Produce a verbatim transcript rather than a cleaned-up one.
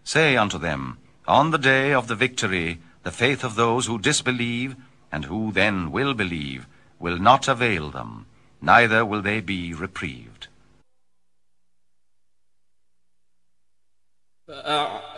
Say unto them, On the day of the victory, the faith of those who disbelieve, and who then will believe, will not avail them, neither will they be reprieved.